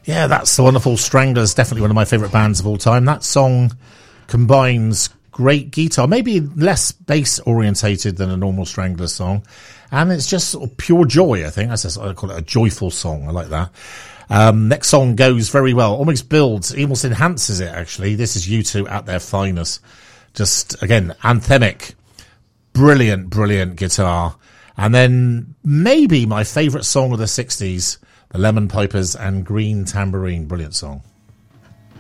Yeah, that's the wonderful Stranglers. Definitely one of my favourite bands of all time. That song combines great guitar, maybe less bass orientated than a normal Stranglers song, and it's just sort of pure joy. I think I call it a joyful song. I like that. Next song goes very well, almost builds, almost enhances it. Actually, this is U2 at their finest. Just again, anthemic, brilliant guitar, and then maybe my favourite song of the '60s. The Lemon Pipers and Green Tambourine. Brilliant song.